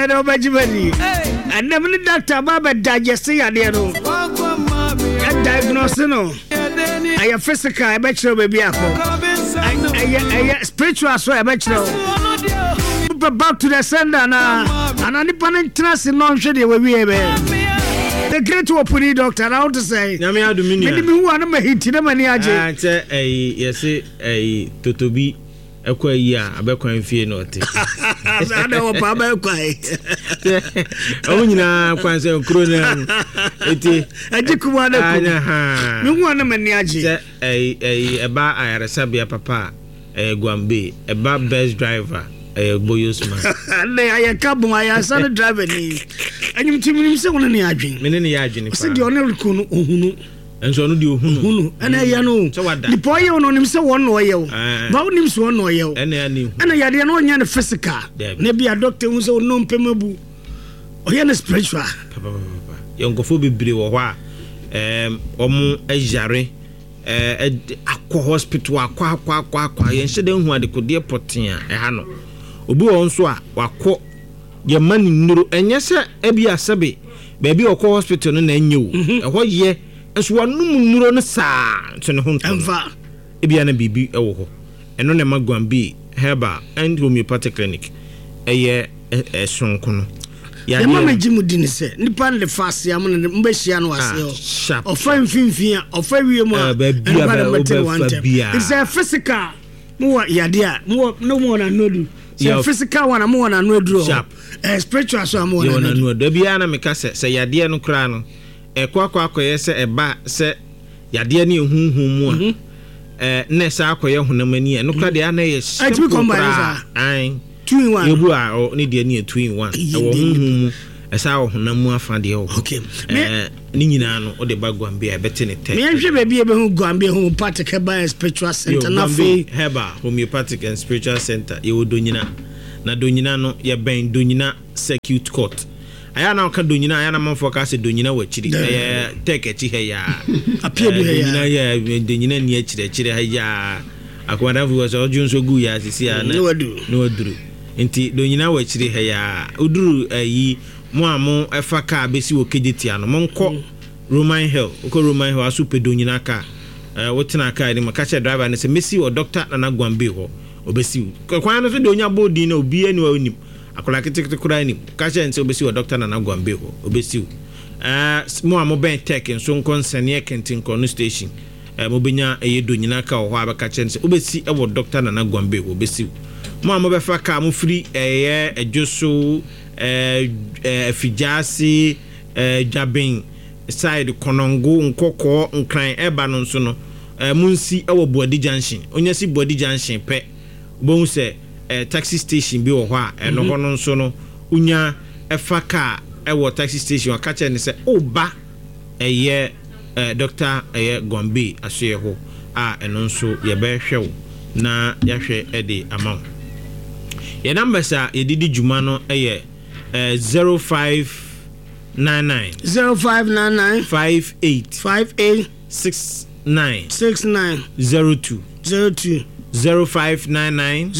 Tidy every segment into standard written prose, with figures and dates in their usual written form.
no bajibani and never doctor baba digest ya no diagnose no I physical I bet you baby I spiritual so I bet you back to the sender na and any panel trust no hwe we the great opuni doctor now to say na me aduminia me who na mahiti na mani age yes totobi ekwa yi a abekwan fie no te ada wo pa ba kwai o nyina kwanse okro na eti ajikuwa na ku me who na mani age eba ayaresabia papa Gwambe eba best driver Boyosma ne aya kabon aya san driver ni anyum timi se wona ne adwen me ne ya adwen pa se de onel ko no ohunu enso no de ohunu ana ya no ni boye wono nim se wono oyew ba wonim se wono oyew ana ya de no nya ne physical ne bia doctor hu se wono mpemabu oye ne spiritual papa yonkofo bebre wo ho a omo ajare akwa hospital akwa yen hye de hu adekode poten a ha no obi won so a wakọ ye mani nuru enye se ebi asabe baby okọ hospital no na enyewu eho ye enso wanum nuru no saa to ne ho emfa ebi ana bibi ewo ho eno ne Gwambe Herbal and Homeopathic Clinic eye sonko no ya mama jimu dini se nipa le fast ya mun mbehia no ase o fa mfimfia o fa wiem a it's a physical mo yade a mo na nodu so physical one mo na nodu spiritual so mo na nodu da bia na meka se yade no kra no ekwa se eba se yade na ehunhun mu a na se akoye honamani e no kra de ana ye ai 2 in 1 yebu a ni de ni 2 in 1 e wo hunhun esa wo honamu afade ho okay ni nyina no o de ba Gwambe e bete ne te me hwe ba bia be hu Gwambe Homeopathic Herbal Spiritual Center na fe Herbal Homeopathic and Spiritual Center ye wo donyina na donyina no ye ben donyina circuit court aya na ka donyina aya na manfo ka se donyina wa chiri take chi he ya apia bi he ya donyina ya donyina ni chiri he ya akwada fu so junso gu ya sisi ya na no waduru nti donyina wa chiri he ya uduru ayi mo amo efa ka besi wo kejetia no monko Roman Hill ko Roman Hill asu pedonyina ka wotina ka ni makache driver ne se mesi o doctor na Gwambe ho obesi kwan no so donya bodi na obi ani wa onim akola kitikiti kura ni kache nse obesi o doctor na Gwambe ho obesi mo amo ben tech nso nkonsane kentin kono station mo benya eyedonyina ka ho abakache nse obesi e wo doctor na Gwambe ho obesi mo amo befa ka mo free ejoso fijasi jabin side konongo nkoko nkran eba no nso no munsi ewo Bodi Junction onya si Bodi Junction pe bon se taxi station bi wo ho a eno ho no nso no unya efa ka ewo taxi station aka che ne se oba Dr. Gwambe asoye ho a eno nso ye be hwew na ya hwe ede ama ye number sa ye didi juma no 0599 0599 58 69 02 0599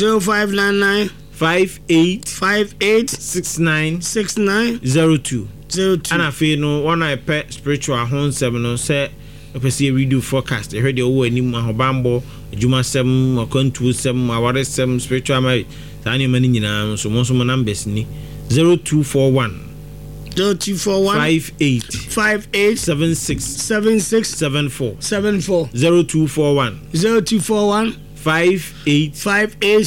58 69 02 ana fe no one pe spiritual honsem no say pese redo forecast e hwede owo anim ahobambo juma sem akontu sem aware sem spiritual marriage tani mani nyina so mo so numbers ni 0241 58 76 74 0241 58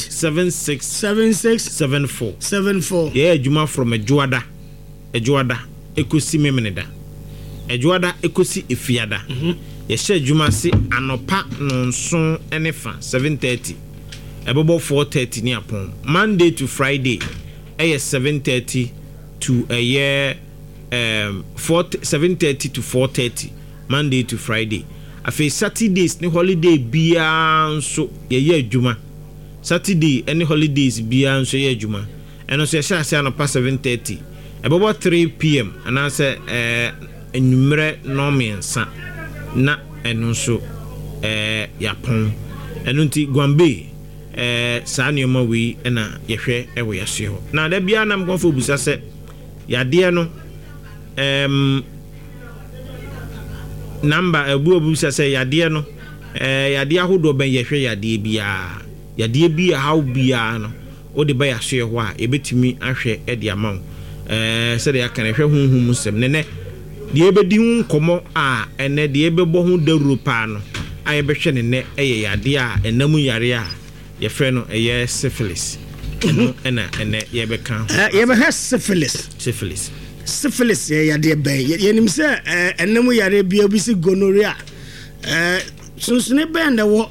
76 74 yeah juma from ejuada ekosi memeneda ejuada ekosi efiada ye hye juma si anopa nonson enefa 7:30 ebobo 4:30 ni apon Monday to Friday 7:30 to 7:30 to 4:30 Monday to Friday. Afi Saturdays ni holiday bia nso ye adwuma. Saturday any holidays bia nso ye adwuma. Eno so ye hye no pa 7:30. Ebobo 3 p.m. ana se enumere no mensa na eno nso yapon. Eno nti Gwambe saa nneɛma wei na yɛhwɛ ɛwɔ yɛso hɔ na da bia na mkɔfo busa sɛ yadeɛ no number abu busa sɛ yadeɛ no yadeɛ ahodoɔ bɛn yɛhwɛ yadeɛ bi how bia no wode ba yɛso hɔ a yɛbɛtumi ahwɛ ɛde ama wo sɛde yɛaka na hwɛ honhom sɛm ne nɛ deɛ bɛdi ho nkɔmmɔ a ɛnɛ deɛ bɛbɔ ho dawuro paa no a yɛbɛhwɛ ne nɛ ɛyɛ yadeɛ a ɛnam yare a yɛfrɛ no ɛyɛ syphilis ɛno ɛna ɛnɛ yɛbɛka yɛbɛhwɛ syphilis yɛ yadeɛ bɛn yɛnim sɛ ɛnam yare bia bi si gonorrhea sunsune bɛn na wɔ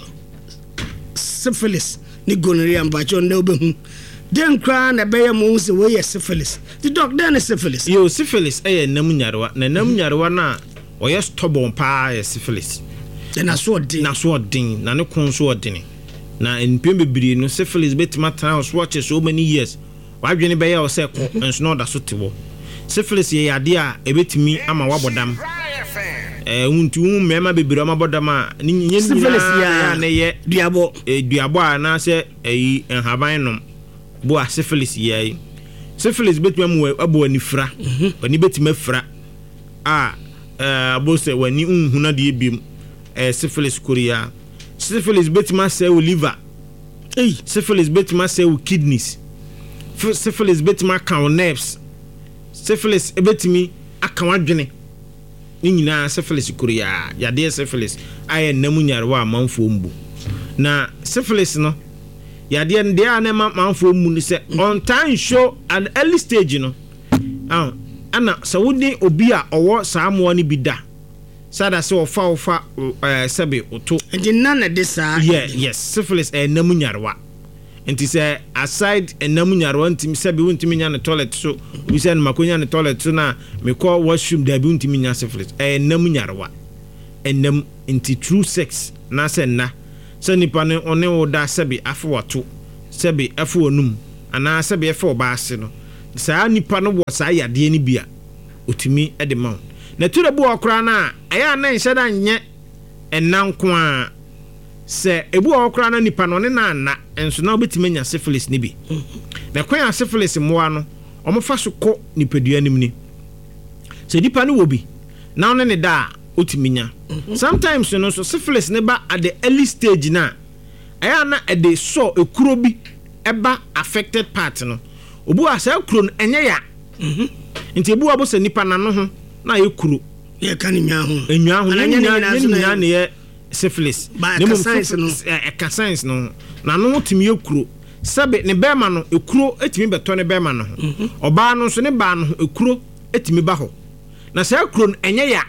syphilis ni gonorrhea mpakyɛ ɔnda wobɛhu den kra na bɛyɛ mo sɛ wɔyɛ syphilis the doc den syphilis yo syphilis ɛyɛ nam nyarewa na nam nyarewa na ɔyɛ stubborn paa yɛ syphilis na so ɔden na ne kon so ɔden na npem bebree no syphilis betima tana so watch so many years wadwene bɛyɛ o sɛ ko enso na ɔda so te wɔ syphilis yɛ yade a ebetimi ama wabɔdam untu mema bebree ama bɔdam a ne syphilis ya na yɛ duabɔ a na sɛ enhaban nom bo a syphilis yɛ syphilis betima mu abo anifra ani betima fra a bo sɛ wani unhuna de ebiem syphilis korea syphilis betima sɛ wo liver syphilis betima sɛ wo kidneys syphilis betima ka wo nerves syphilis ebetimi aka wadwene ni nyina syphilis korea yade syphilis ayɛ namu nyarewa amanfo mbu na syphilis no yade nde a na manfo mbu ni sɛ on time show an early stage no ana sɛ wodi obi a ɔwɔ saa mo ni bi da sada sɛ ofa sɛbe oto nti nana de saa yes syphilis namu nyarewa nti sɛ aside namu nyarewa ntimi sɛbe wontimi nya ne toilet so wi sɛ no makonya ne toilet so na mekɔ washroom da bi wontimi nya syphilis namu nyarewa nam nti true sex na sɛ nna sɛ nipa ne one wo da sɛbe afo wato sɛbe afo onum ana sɛbe afo baase no saa nipa no wɔ saa yadeɛ ni bia otimi de ma na tura bu okra na aya na nhyɛ da nyɛ enanko a sɛ ebu okra na nipa no ne na na enso na obetime nya syphilis ni bi na kwan syphilis moa no omofa so kɔ nipadua nim ni sɛ nipa no wo bi na one ne da otimi nya sometimes no so syphilis ne ba at the early stage na aya na e de so ekuro bi eba affected part no obu a sɛ ekuro no enye ya nti ebu abo sɛ nipa na no ho na yekuro ye kan nya ho nya ne ye syphilis ne mo science no science no na no timi yekuro sabe ne bema no ekuro etimi beto ne bema no oba no so ne ba no ekuro etimi ba ho na sa ekuro no enye ya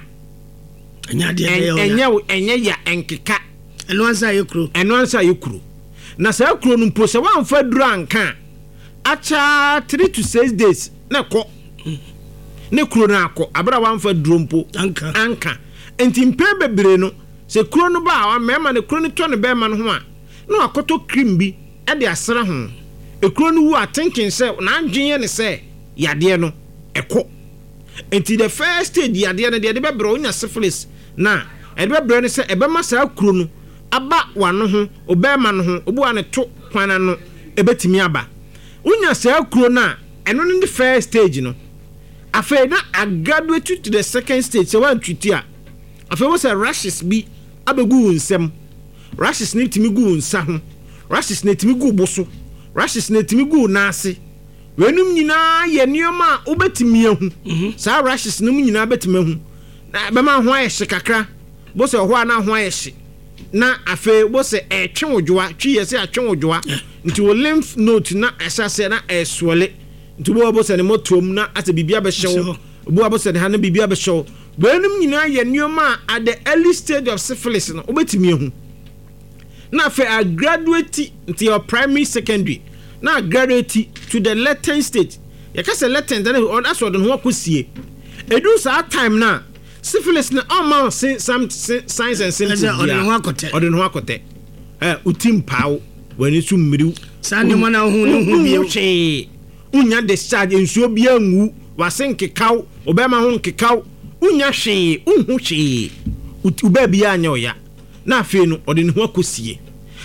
enye ya enkeka eno ansa yekuro na sa ekuro no mpo se wan fa duru anka acha 3 to 6 days na ko ne kuro na akọ abra wanfa drompo anka enti mpe bebre no se kuro no ba wa mema ne kuro ne to ne be ma no ho a na akoto cream bi e de asra ho e kuro no wu attention se na adwenye ne se yade no ekọ enti the first stage yade no de bebre onya syphilis na e de bebre ne se e be ma sa kuro no aba wano ho obema no ho obu ane to kwana no e betimi aba onya sa kuro na eno ne the first stage no afei na graduate to the second stage so one treat a afei wo say rashes bi abegu nsem rashes ne timi gu nsa ho rashes ne timi gu boso rashes ne timi gu naase wenum nyina ye nioma obetimi ahu saa rashes num nyina betimi ahu na be ma ho ayehye kakra bo say ho ana ho ayehye na afei bo say twewodwoa twi se atwewodwoa nti wo lymph node na esase na eswole nti bo abose ne motom na ate bibia be hyew bo abose ne ha na bibia be hyew wenum nyina ye nioma at the early stage of syphilis no obetimi ahu na fe a graduate into your primary secondary na graduate to the latent stage ya ka say latent na that's what no akosie edu sa time na syphilis na all some signs and symptoms odin ho akote utim paw wani su mmiriw sane mo na hu bi unya discharge ensuo bi anwu wasenkekaw obema ho nkekaw unya hwe unhu hwe uba bi anya oya na afi no odin ho akosie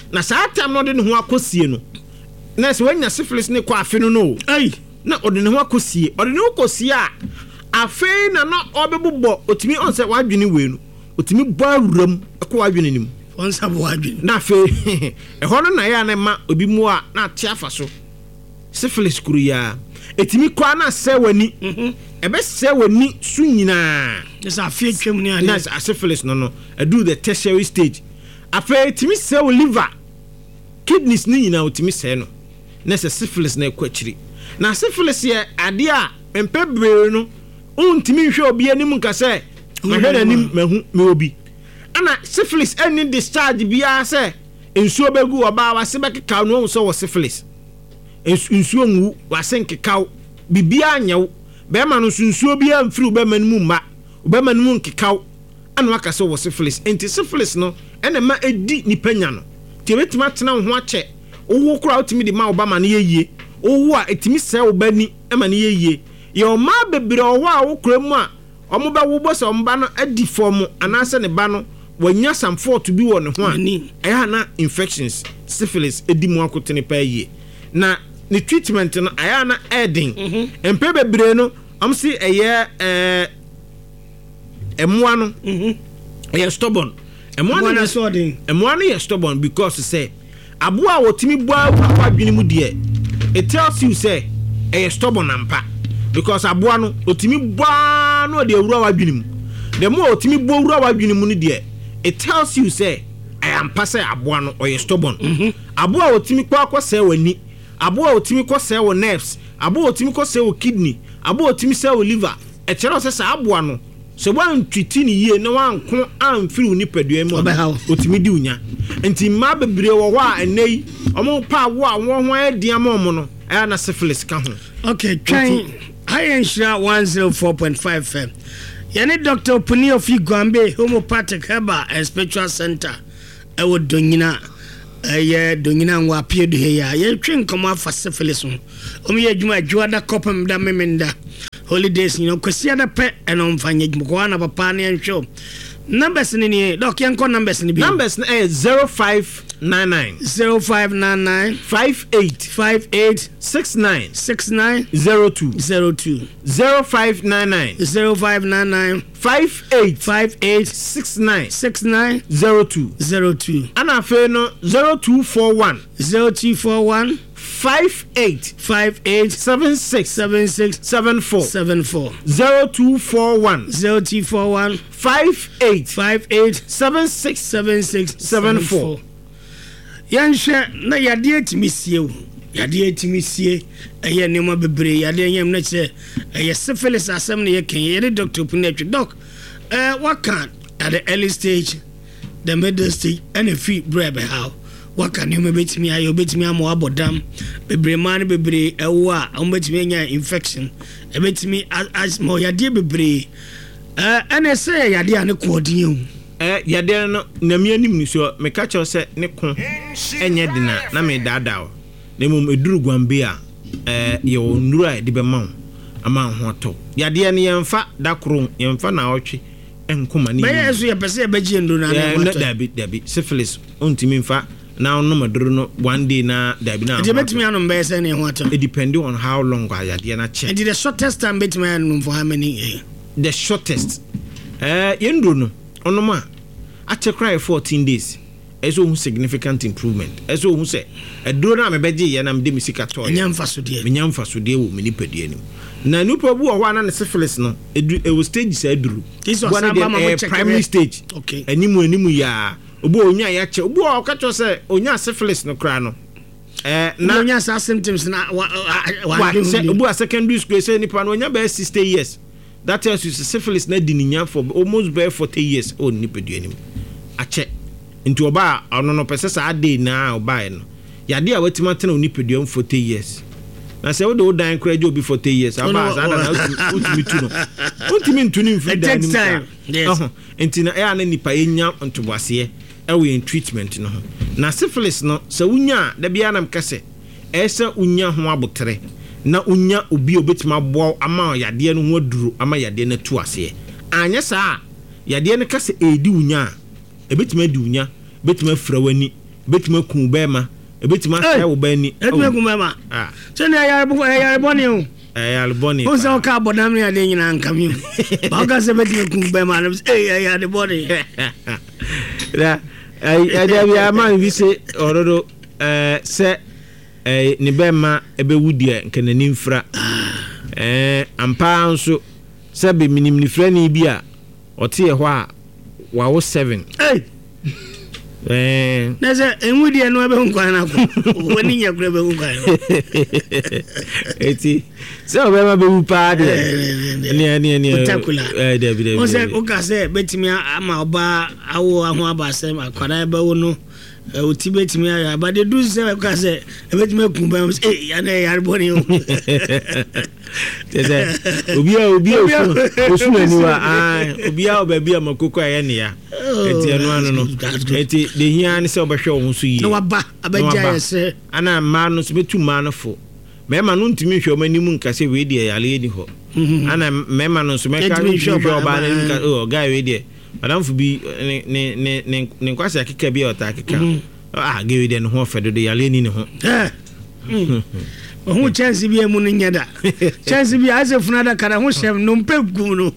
na saa time no de ne ho akosie no na se wanya syphilis ne kwa afe no ai na ode ne ho akosie ode ne ho kosie a afe na obebobɔ otimi on se wadwene we no otimi bɔ awuram ko wadwene nim on sa bɔ wadwene na afe ɛhɔ no na ya na ma obi mu a na ate afa so syphilis kuru ya etimi kwa na sɛ wani ebe sɛ wani su nyina sa afe twam ni ade na syphilis no do the tertiary stage afe etimi sɛ wo liver kidneys ni nyina otimi sɛ no na sɛ syphilis na ɛkwakyiri na syphilis yɛ ade a mpɛbrɛ no untimi hwɛ obi anim nka sɛ mahwɛ nanim mahu me obi ana syphilis any discharge bia sɛ nsuo begu oba wase bɛkeka no so wɔ syphilis nsuo nwu wase nkekaw bibia anyew bɛma no nsuo bia mfiri bɛma no mu mma bɛma no mu nkekaw ana waka sɛ wɔ syphilis enti syphilis no ɛna ma edi nipanya no ti betima tena ho akyɛ owo kura otimi di ma obama no yeye owo a etimi sɛ obani ema no yeye ye o ma bebere owo a wo kura mu a omo ba wo bo sɛ omba no adi form anase ne ba no wanya some fault bi wɔ ne ho a ɛya na infections syphilis edi mu akotene pa yie na ne treatment no ɛya na ɛden empe bebere no am si ɛyɛ ɛmoa no ɛyɛ stubborn ɛmoa no yɛ stubborn because say aboa a wotimi boa wadwene mu de it tells you say stubborn ampa because aboa no otimi boa no de awura wadwene mu the more otimi boa awura wadwene mu no de it tells you say ampa say aboa no or stubborn aboa otimi kwa kwasɛ wani aboa otimi kwasɛ wo nerves aboa otimi kwasɛ wo kidney aboa otimi sɛ wo liver ɛkyerɛ sɛ aboa no so wan twiti ni yie na wan ko amfiri wo nipadua mu otimi di unya enti ma bebre wo hɔ a enei omo pa wo a wo ho adia ma omo no ɛya na syphilis ka ho okay twan Highensha 104.5 FM yani Dr. Opuni of Igwambe Homeopathic Herbal and Spiritual Center ewo donyina donyina nwa pie de ya ye twen komo afa syphilis ho omo ye adwuma adwada kopam da memenda holidays kwasi ada pe eno mfanye adwuma na papa na nhwe numbers ni doc yanko numbers ni bi numbers na 0599 0599 58 69 02 0599 58 69 02 ana fe no 0241 58 76 74 0241 58 76 74 yanhwe na yade etimisie o yade etimisie eye nema bebre yade nyem na che eye syphilis asem na ye kan ye Dr. Punetwe doc what can at the early stage the middle stage and a free bread how what can you betimi ayo betimi amo abodam bebre man bebre ewo a betimi nya infection betimi asthma yade bebre ana say yade ane koodin yade no na mi anim ni so me ka che se ne ko enye dina na me dada o na mum eduru gwambe a ye onura de be ma ama ho to yade ne yemfa dakoro yemfa na otwe enkoma ni be yeso ye pese be gi ndo na na dabi syphilis ontimi mfa na no maduru no one day na dabi na de betimi anu be se ne ho to it depend on how long yade na che and the shortest time betimi anu for how many the shortest yendo no onoma ache cry 14 days eso significant improvement eso hu se eduro na mebeje ye na mde misika to nyamfa so de wo meni padua ni na nupa bu ho ana ne syphilis no edu stage sa eduru primary stage okay animu ya obo onya ya che obo o ka cho se onya syphilis no kra no na onya sa symptoms na obo a secondary school say nipa no onya be 60 years that tells you syphilis na dininya for almost by 40 years o nipadua ni ache nti oba ono no pese sa ade na oba no yade a watima tena onipadua 40 years na se wo dan kra je obi 40 years aba sa na utimi tu no utimi ntuni mfi da ni nti na ya na nipa yenya ntobase ewe in treatment no na syphilis no se wunya da bia na mkase esa unya ho abotere na unya obi obetima bo ama yade no ho aduru ama yade na tu ase anya sa yade no kase edi unya ebetima di unya betima fra wani betuma ku bema betuma sai wo bani betuma ku bema so na ya boni o alboni o so ka bodam ne ade nyina nkam yu ba ka se betuma ku bema na ya de boni da ada bia man vi se orodo se ne bema ebe wudie nkanani mfra ampa nso se be minim ni fra ni bi a ote ye ho a wawo 7 nese enwudie no ebe nkwan na ko woni nya kure be nkwan eti se obema be wu pa de ni utakula David o se o ka se betimi ama oba awo aho abasem akwara ebe wo no o ti betimi ya ba de du se o ka se betimi ku ba ya na ya boni o tese obi osu aniwa obi a oba bia makoko aye ne ya eti anu anu no eti de hia ne se obehwe wo so yi no waba abeja yese ana ma no so betu ma no fo mema no ntimi hwe omanimu nkase we de yale ni ho ana mema no so meka hwe oba na nka guy we de madam fu bi ne kwase akeka bi ota akeka gewe de no ho fedo de yale ni ne ho who chance be a munyada chance be as a funada cara who shall no peguno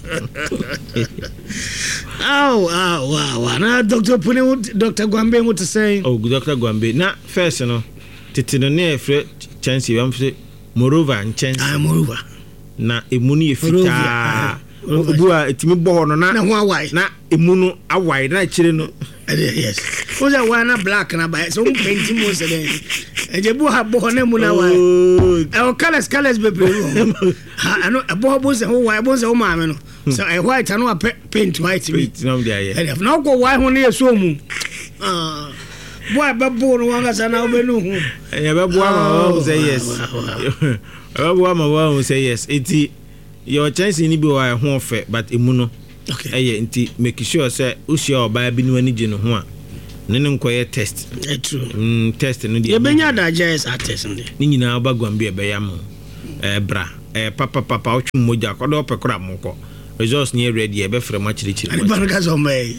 wow na Dr. Pune Dr. Gwambe what to say Dr. Gwambe na first no titino ne efre chance we am say moreover and chance moreover na emuni efita obua etimi bo no na ho awai na emunu awai na kire no yes was a one black na by so painting mo se den ejebu ha bo na mu na wa e colors be blue ha ano bo se ho wa bo se ho ma me no so e white ano paint white me no dia e na go wa ho na yeso mu boy be bo no wanga sana obenu hu e be bo ama say yes e be bo ama say yes enti your chance ni bi wa ho ofe but emu no okay enti make sure say usia oba bi ni wani je no ho a ne nkoye test true test no dia e benya da jazz test ndi ni nyina oba Gwambe e be yam bra papa o twum moja kodo pekora moko results ni ready e be frem a chirichiri ani baraka so mai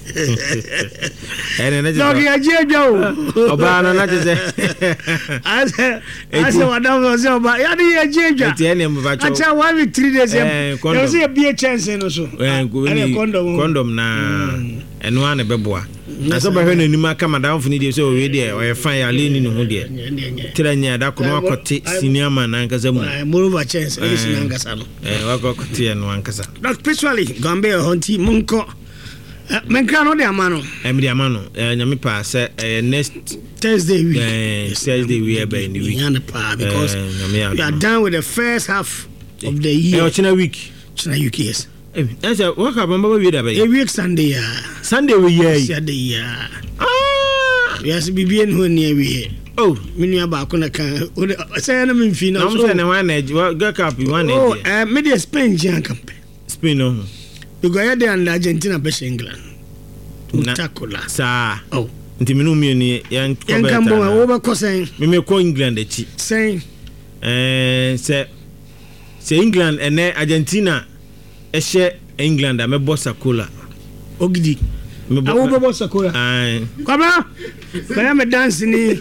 ene na no ya jejo oba na je ase wadam so oba ya ni ya jejo eti ene mba cho acha 1 week 3 days you see be a chance no so condom na eno ane beboa na so ba hwe na nima aka madam funi de so we de o fan ya le ni no ho de tiranya da ko no akote senior man na nkasa mu moreover chance e si na nkasa no wakote eno ankasa but spiritually Gwambe honti munko menkra no de amano de amano nyame pa se next Thursday week by the week because we are done with the first half of the year china week yes that's a work up baba we da by a week Sunday we year yes bibien ho ne we minu ba ko na kan say na memfi na so na wan na go cup you wan na media Spain jan campaign Spain no you go there and Argentina be England utakula sa nti minu mi ni yan kambo wo ba ko sen me ko England echi sen se England ene Argentina ehye England a me bossa cola ogidi awo be bossa cola kwaba bana me dance ni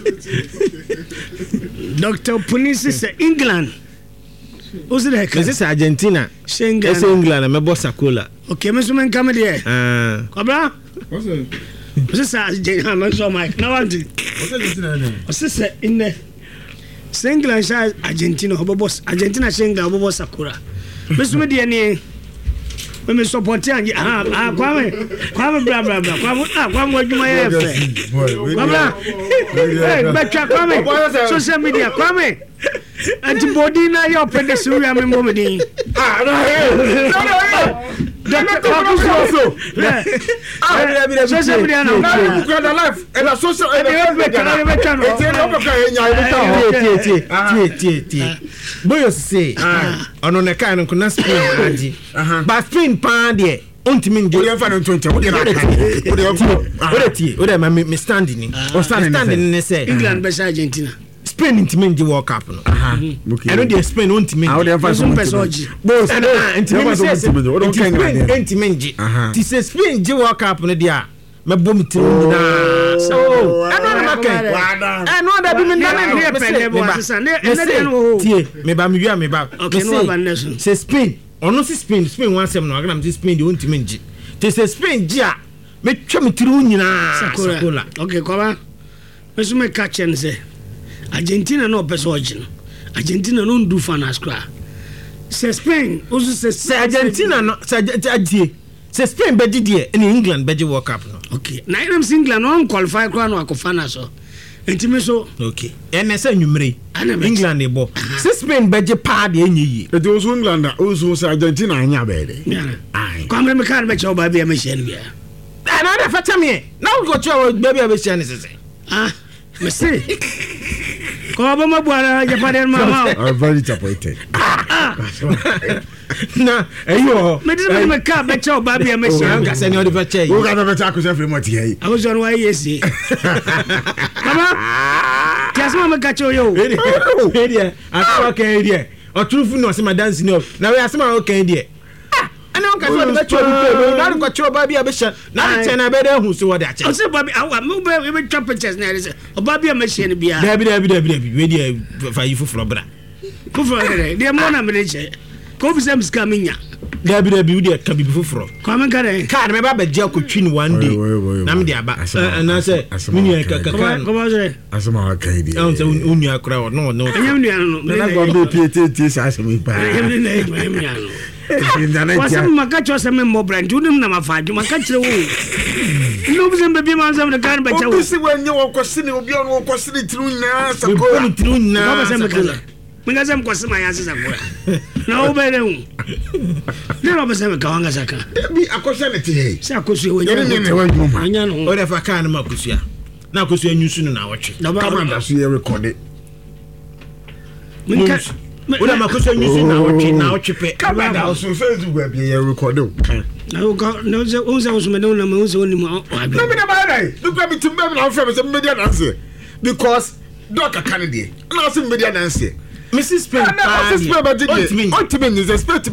Dr. Punisi se England Ozile ka se Argentina Schengen se England me bossa cola okay me so men kam de kwaba what's sa Argentina me so Mike na want what's se in England sha Argentina ho boss Argentina Schengen ho boss sakura me so me de ni me support an kwame bla kwame adwuma ye fe kwame betcha kwame social media kwame antibody na your pedestrian we am momedi social media now the life and a social boyo say ono ne kan no na Spain aji but Spain pa de ontimi nje we fa no 20 we de o de me standing ni o standing ni say England be Argentina Spain intimi nje World Cup no eno de Spain ontimi nje de fa so personage boss intimi nje ti say Spain nje World Cup no dia me bom tiri na so ana na makai no da bi me na me pele bo asesa ne de no tie me ba me wia me ba se Spain ono si Spain wan sem no agam si Spain de ontime nji te se Spain ji a me twa me tiri nyina sakola okay kwa me so me catch and say Argentina no person ogin Argentina no do fanas kra se Spain ozu se Argentina no se adie se Spain be didie in England be World Cup no okay na England no qualify kra no akofana so entime so okay ene se nwumre England e bo se Spain be pa de enyi it was England ozu se Argentina anya be de ai kwa me kan be che oba bia me hye no bia na da fata me na go che oba bia be hye ne sese me say ko ba mabwana Japan mama I'm very disappointed na eyo me dis me ka be che oba bia me hye nga se ne o de fa che o ga na be ta ko se free moti yi I was on why yes mama kiasma me ka che yo area asma ka area o trufu no se ma dance no na we asma o ka area ana on ka so de cho bi na ko cho ba bia be hye na de na be de hu so wo de ache o se ba bi awa me be chop pictures na say oba bia me hye ne bia dabi we dey fa yi fufuro bra fufuro de mo na me de che ko bi sem ska minya dabi we dey ka bi fufuro ko men ka de ka me ba be je ko twin one day na me de aba na say minya ka ko ba je asema wa kai di on say unu akra no anyam nua no na go be ptt sa asemi pa anyam nua no wasem makacho se me mobran tunim na mafaaju makachire wo no bi sembe bi manzam de kan bacha wo obi se wanye wo kwasini obi on wo kwasini tiru na sakola ko tiru na ko ba sembe kala minga sem kwasima ya sisa ko na obere hu ne ro ba sembe kawanga saka bi akosha ne te se akosu wo ne wa juma anya no o de fa kan ma kosua na kosua nyusu no na wotwe kama da so ye record minka Oda makoso nyusi na wotwe pe kama da so Facebook be ye record na ko no se o se o me no na me o se oni mo na me na ba dai look at me timbe me na fa me se media dance because doka kan dey na so media dance Mrs. Spain Spain